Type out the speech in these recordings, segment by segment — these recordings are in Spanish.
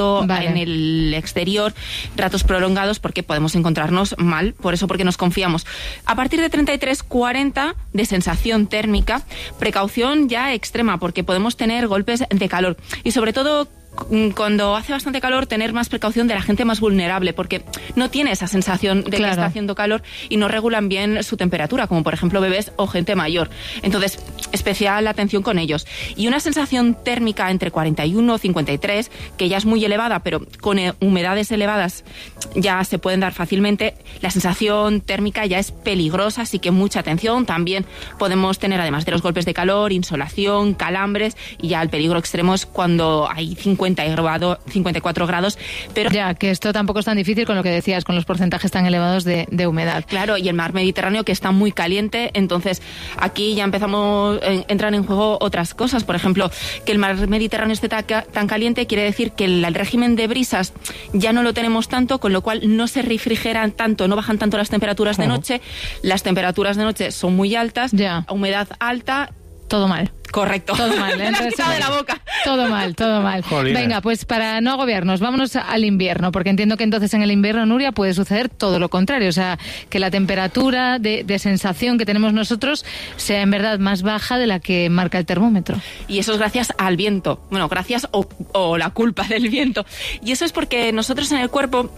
rato en el exterior, ratos prolongados, porque podemos encontrarnos mal, por eso, porque nos confiamos. A partir de 33-40 de sensación térmica, precaución ya extrema, porque podemos tener golpes de calor. Y sobre todo, cuando hace bastante calor, tener más precaución de la gente más vulnerable, porque no tiene esa sensación de que está haciendo calor y no regulan bien su temperatura, como por ejemplo bebés o gente mayor. Entonces, especial atención con ellos. Y una sensación térmica entre 41 y 53, que ya es muy elevada, pero con humedades elevadas ya se pueden dar fácilmente. La sensación térmica ya es peligrosa, así que mucha atención. También podemos tener, además de los golpes de calor, insolación, calambres, y ya el peligro extremo es cuando hay 54 grados, pero ya, que esto tampoco es tan difícil con lo que decías, con los porcentajes tan elevados de humedad. Claro, y el mar Mediterráneo, que está muy caliente, entonces aquí ya entran en juego otras cosas. Por ejemplo, que el mar Mediterráneo esté tan caliente quiere decir que el régimen de brisas ya no lo tenemos tanto, con lo cual no se refrigeran tanto, no bajan tanto las temperaturas de noche. Las temperaturas de noche son muy altas, humedad alta. Todo mal. Correcto. Todo mal. Me lo has quitado de la boca. Todo mal, todo mal. Jolines. Venga, pues para no agobiarnos, vámonos al invierno, porque entiendo que entonces en el invierno, Nuria, puede suceder todo lo contrario. O sea, que la temperatura de sensación que tenemos nosotros sea en verdad más baja de la que marca el termómetro. Y eso es gracias al viento. Bueno, gracias o la culpa del viento. Y eso es porque nosotros en el cuerpo,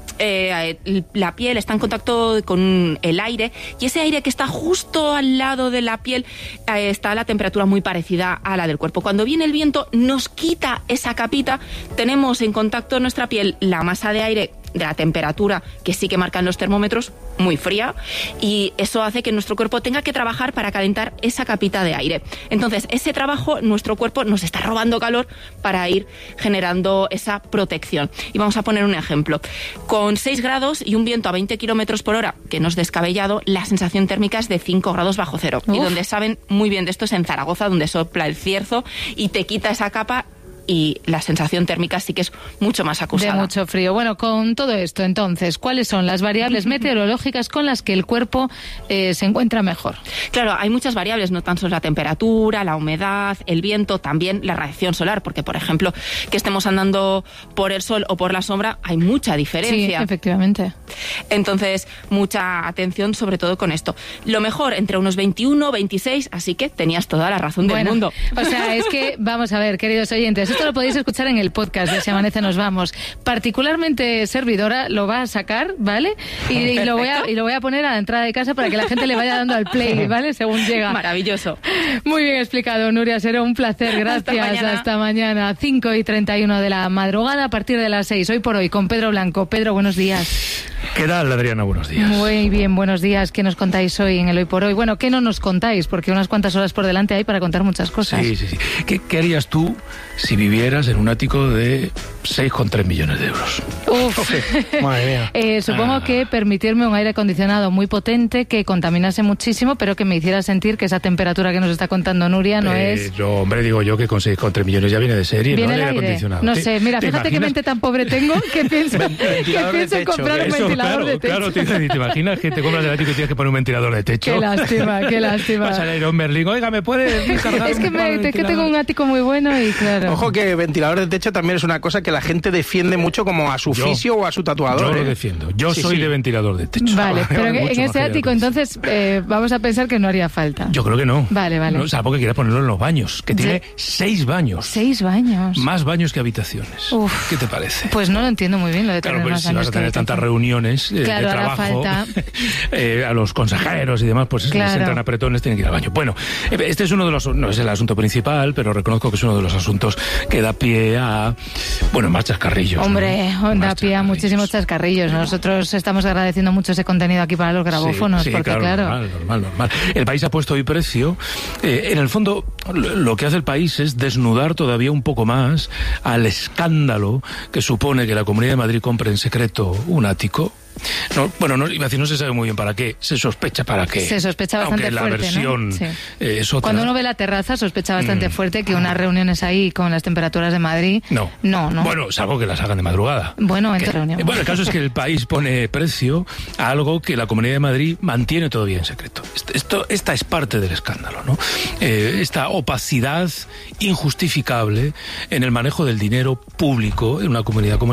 la piel está en contacto con el aire, y ese aire que está justo al lado de la piel está a la temperatura muy parecida a la del cuerpo. Cuando viene el viento, nos quita esa capita, tenemos en contacto nuestra piel la masa de aire de la temperatura que sí que marcan los termómetros, muy fría, y eso hace que nuestro cuerpo tenga que trabajar para calentar esa capita de aire. Entonces, ese trabajo, nuestro cuerpo nos está robando calor para ir generando esa protección. Y vamos a poner un ejemplo. Con 6 grados y un viento a 20 kilómetros por hora, que no es descabellado, la sensación térmica es de 5 grados bajo cero. Y donde saben muy bien de esto es en Zaragoza, donde sopla el cierzo y te quita esa capa, y la sensación térmica sí que es mucho más acusada. De mucho frío. Bueno, con todo esto, entonces, ¿cuáles son las variables meteorológicas con las que el cuerpo se encuentra mejor? Claro, hay muchas variables, no tan solo la temperatura, la humedad, el viento, también la radiación solar, porque, por ejemplo, que estemos andando por el sol o por la sombra, hay mucha diferencia. Sí, efectivamente. Entonces, mucha atención sobre todo con esto. Lo mejor, entre unos 21, 26, así que tenías toda la razón del mundo. O sea, es que, vamos a ver, queridos oyentes, esto lo podéis escuchar en el podcast de Si Amanece Nos Vamos. Particularmente servidora lo va a sacar, ¿vale? Y lo voy a poner a la entrada de casa para que la gente le vaya dando al play, ¿vale? Según llega. Maravilloso. Muy bien explicado, Nuria. Será un placer. Gracias. Hasta mañana. 5:31 de la madrugada, a partir de las 6. Hoy por hoy, con Pedro Blanco. Pedro, buenos días. ¿Qué tal, Adriana? Buenos días. Muy bien, buenos días. ¿Qué nos contáis hoy en el Hoy por Hoy? Bueno, ¿qué no nos contáis? Porque unas cuantas horas por delante hay para contar muchas cosas. Sí. ¿Qué harías tú si vivieras en un ático de 6,3 millones de euros? Uf. Madre mía. Supongo que permitirme un aire acondicionado muy potente que contaminase muchísimo, pero que me hiciera sentir que esa temperatura que nos está contando Nuria no es... Digo yo que con 6,3 millones ya viene de serie, ¿Viene ¿no? el El aire aire? acondicionado. No sé, mira, fíjate qué mente tan pobre tengo que pienso en comprar un ventilador de techo. Claro, te imaginas que te compras el ático y tienes que poner un ventilador de techo. Qué lástima. Vas a ir a un Merlín, oiga, ¿me puede cargar? Es que tengo un ático muy bueno y claro. Ojo que ventilador de techo también es una cosa que la gente defiende mucho como a su fisio o a su tatuador. Yo lo defiendo. Yo soy de ventilador de techo. Vale, pero en ese ático entonces vamos a pensar que no haría falta. Yo creo que no. Vale. No, salvo que quieras ponerlo en los baños, que tiene 6 baños. 6 baños. Más baños que habitaciones. Uf. ¿Qué te parece? Pues no lo entiendo muy bien lo de tener más más si vas a tener tantas reuniones de trabajo, a los consejeros y demás, pues les entran apretones, tienen que ir al baño. Bueno, este es uno de los... No es el asunto principal, pero reconozco que es uno de los asuntos que da pie a... Bueno, más chascarrillos. Hombre, ¿no? da pie a muchísimos chascarrillos. Nosotros estamos agradeciendo mucho ese contenido aquí para los grabófonos, porque claro... Normal. El País ha puesto hoy precio. En el fondo, lo que hace el País es desnudar todavía un poco más al escándalo que supone que la Comunidad de Madrid compre en secreto un ático. Iba a decir, no se sabe muy bien para qué, se sospecha para qué. Se sospecha bastante fuerte, aunque la versión, ¿no? Sí. Es otra. Cuando uno ve la terraza, sospecha bastante fuerte que unas reuniones ahí con las temperaturas de Madrid... No. Bueno, salvo que las hagan de madrugada. Bueno, entre reuniones. Bueno, el caso es que el País pone precio a algo que la Comunidad de Madrid mantiene todavía en secreto. Esta es parte del escándalo, ¿no? Esta opacidad injustificable en el manejo del dinero público en una comunidad como